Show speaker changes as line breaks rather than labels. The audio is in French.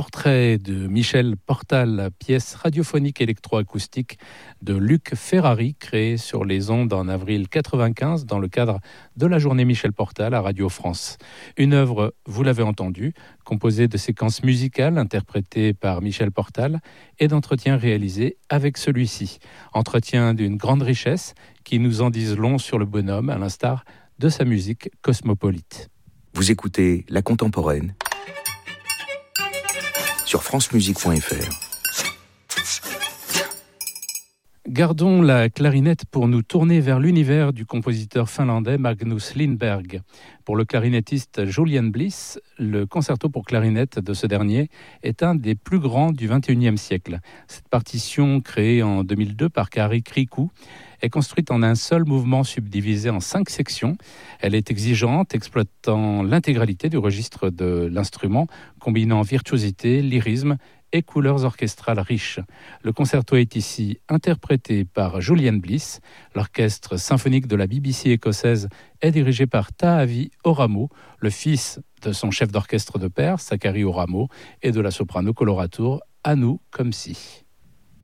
portrait de Michel Portal, pièce radiophonique électroacoustique de Luc Ferrari, créée sur les ondes en avril 95 dans le cadre de la journée Michel Portal à Radio France. Une œuvre, vous l'avez entendu, composée de séquences musicales interprétées par Michel Portal et d'entretiens réalisés avec celui-ci. Entretiens d'une grande richesse qui nous en disent long sur le bonhomme, à l'instar de sa musique cosmopolite.
Vous écoutez La Contemporaine sur francemusique.fr.
Gardons la clarinette pour nous tourner vers l'univers du compositeur finlandais Magnus Lindberg. Pour le clarinettiste Julian Bliss, le concerto pour clarinette de ce dernier est un des plus grands du XXIe siècle. Cette partition, créée en 2002 par Kari Kriku, est construite en un seul mouvement subdivisé en 5 sections. Elle est exigeante, exploitant l'intégralité du registre de l'instrument, combinant virtuosité, lyrisme et couleurs orchestrales riches. Le concerto est ici interprété par Julian Bliss. L'orchestre symphonique de la BBC écossaise est dirigé par Taavi Oramo, le fils de son chef d'orchestre de père, Sakari Oramo, et de la soprano coloratura Anu Komsi.